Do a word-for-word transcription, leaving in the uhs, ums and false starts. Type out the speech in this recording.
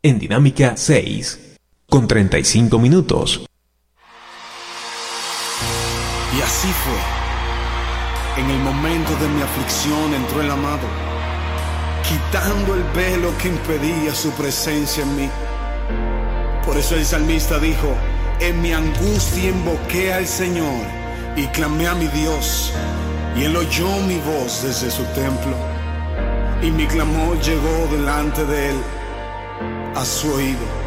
en Dinámica seis, con treinta y cinco minutos. Y así fue. En el momento de mi aflicción entró el amado, quitando el velo que impedía su presencia en mí. Por eso el salmista dijo: en mi angustia invoqué al Señor y clamé a mi Dios, y Él oyó mi voz desde su templo, y mi clamor llegó delante de Él a su oído.